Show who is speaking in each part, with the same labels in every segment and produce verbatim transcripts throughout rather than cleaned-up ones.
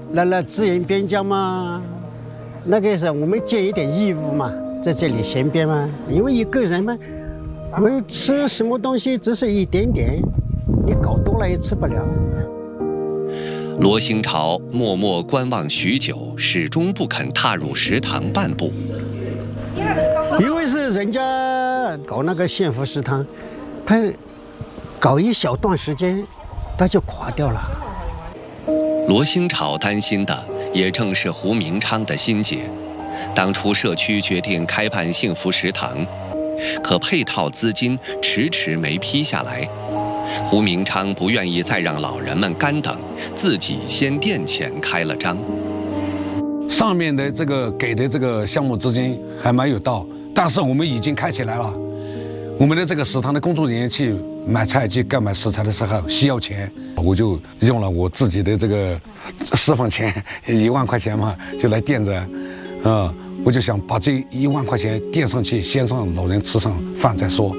Speaker 1: 来了支援边疆嘛，那个是我们尽一点义务嘛，在这里衔边嘛。因为一个人嘛，我们吃什么东西只是一点点，你搞多了也吃不了。
Speaker 2: 罗兴潮默默观望许久，始终不肯踏入食堂半步。
Speaker 1: 因为是人家搞那个幸福食堂，他搞一小段时间，他就垮掉了。
Speaker 2: 罗兴潮担心的也正是胡明昌的心结。当初社区决定开办幸福食堂，可配套资金迟迟没批下来。胡明昌不愿意再让老人们干等，自己先垫钱开了张。
Speaker 3: 上面的这个给的这个项目资金还没有到，但是我们已经开起来了。我们的这个食堂的工作人员去买菜去购买食材的时候需要钱，我就用了我自己的这个私房钱一万块钱嘛，就来垫着，呃，我就想把这一万块钱垫上去，先让老人吃上饭再说。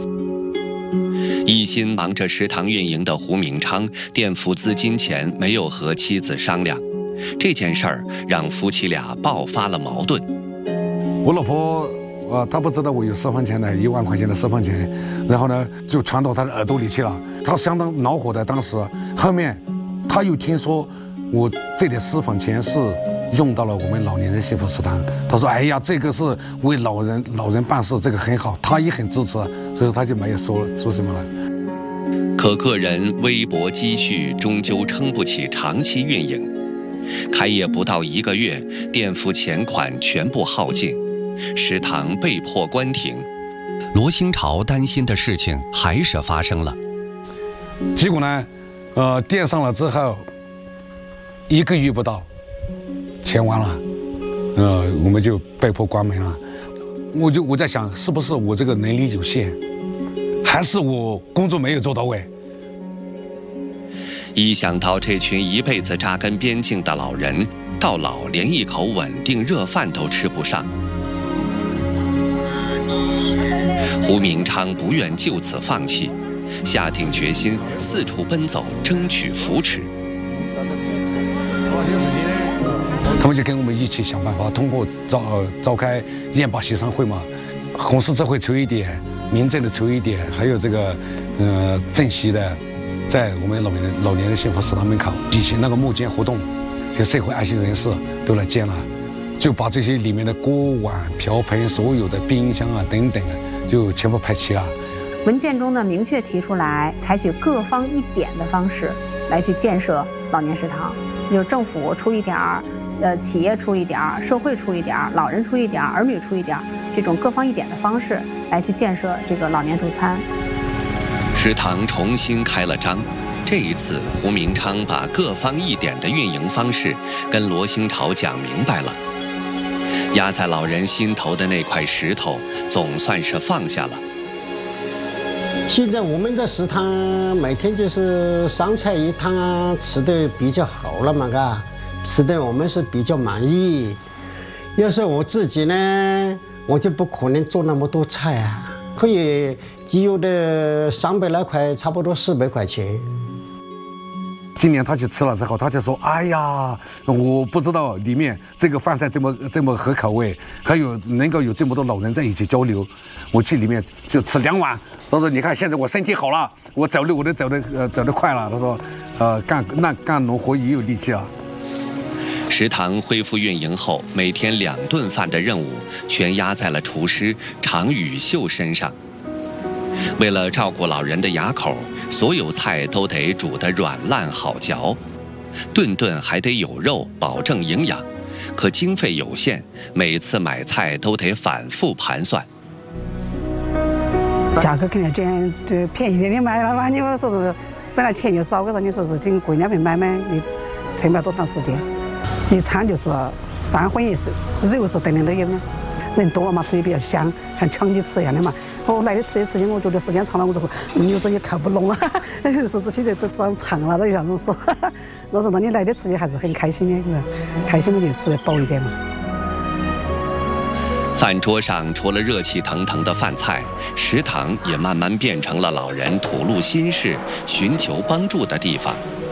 Speaker 2: 一心忙着食堂运营的胡明昌垫付资金前没有和妻子商量，这件事儿让夫妻俩爆发了矛盾。
Speaker 3: 我老婆呃，她不知道我有私房钱的一万块钱的私房钱，然后呢就传到她的耳朵里去了，她相当恼火的。当时后面她又听说我这点私房钱是用到了我们老年人幸福食堂，她说哎呀，这个是为老人老人办事，这个很好，她也很支持，所以她就没有说说什么了。
Speaker 2: 可个人微薄积蓄终究撑不起长期运营，开业不到一个月，垫付钱款全部耗尽，食堂被迫关停。罗兴潮担心的事情还是发生了。
Speaker 3: 结果呢，呃，垫上了之后，一个月不到，钱完了，呃，我们就被迫关门了。我就我在想，是不是我这个能力有限，还是我工作没有做到位？
Speaker 2: 一想到这群一辈子扎根边境的老人，到老连一口稳定热饭都吃不上，胡明昌不愿就此放弃，下定决心四处奔走，争取扶持。
Speaker 3: 他们就跟我们一起想办法，通过召、呃、召开验把协商会嘛，红十字会出一点，民政的出一点，还有这个呃政协的，在我们老年人老年人幸福食堂门口举行那个募捐活动，这社会爱心人士都来捐了，就把这些里面的锅碗瓢盆、所有的冰箱啊等等啊，就全部派齐了。
Speaker 4: 文件中呢明确提出来，采取各方一点的方式来去建设老年食堂，就是政府出一点儿，呃，企业出一点儿，社会出一点儿，老人出一点儿，儿女出一点儿，这种各方一点的方式来去建设这个老年助餐。
Speaker 2: 食堂重新开了张，这一次胡明昌把各方一点的运营方式跟罗兴潮讲明白了，压在老人心头的那块石头总算是放下了。
Speaker 1: 现在我们在食堂每天就是三菜一汤啊，吃的比较好了嘛，嘎，吃的我们是比较满意。要是我自己呢，我就不可能做那么多菜啊，可以节约的三百来块，差不多四百块钱。
Speaker 3: 今年他去吃了之后，他就说：“哎呀，我不知道里面这个饭菜这么这么合口味，还有能够有这么多老人在一起交流。我去里面就吃两碗。他说：你看现在我身体好了，我走路我都走得呃走得快了。他说，呃干那干农活也有力气啊。”
Speaker 2: 食堂恢复运营后，每天两顿饭的任务全压在了厨师常宇秀身上。为了照顾老人的牙口，所有菜都得煮得软烂好嚼，顿顿还得有肉，保证营养。可经费有限，每次买菜都得反复盘算。
Speaker 5: 价格肯定捡这便宜点的买了嘛，你说是本来钱就少，可是你说是经贵两份买买，你撑不了多长时间。一餐就是三荤一素，肉是顿顿都有的。人多了嘛，吃也比较香，像抢你吃一样的嘛。我来的吃一吃，我觉得时间长了，我就会牛子也靠不拢啊，是这些人都长胖了，都像我说。我说那你来的吃也还是很开心的，开心我就吃得饱一点嘛。
Speaker 2: 饭桌上除了热气腾腾的饭菜，食堂也慢慢变成了老人吐露心事、寻求帮助的地方。